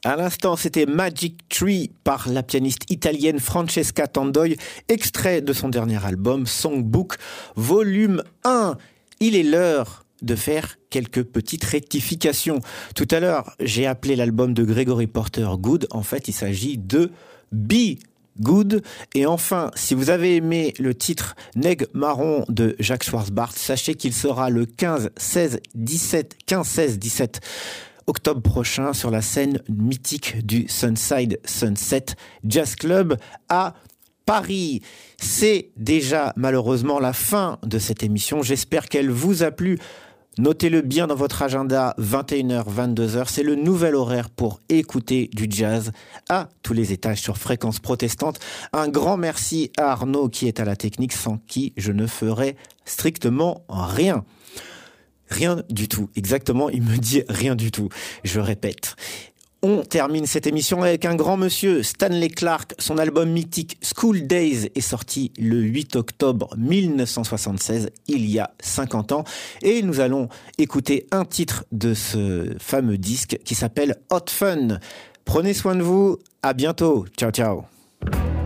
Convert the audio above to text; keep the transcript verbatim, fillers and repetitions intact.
À l'instant, c'était Magic Tree par la pianiste italienne Francesca Tandoi, extrait de son dernier album Songbook, volume un. Il est l'heure de faire quelques petites rectifications. Tout à l'heure, j'ai appelé l'album de Gregory Porter Good. En fait, il s'agit de Be Good. Et enfin, si vous avez aimé le titre Neg Marron de Jacques Schwarzbart, sachez qu'il sera le quinze, seize, dix-sept, quinze, seize, dix-sept octobre prochain sur la scène mythique du Sunside Sunset Jazz Club à Paris. C'est déjà malheureusement la fin de cette émission. J'espère qu'elle vous a plu. Notez-le bien dans votre agenda, vingt et une heures, vingt-deux heures. C'est le nouvel horaire pour écouter du jazz à tous les étages sur Fréquence Protestante. Un grand merci à Arnaud qui est à la technique, sans qui je ne ferais strictement rien. Rien du tout. Exactement, il me dit rien du tout. Je répète. On termine cette émission avec un grand monsieur, Stanley Clarke. Son album mythique School Days est sorti le huit octobre mille neuf cent soixante-seize, il y a cinquante ans. Et nous allons écouter un titre de ce fameux disque qui s'appelle Hot Fun. Prenez soin de vous, à bientôt. Ciao, ciao.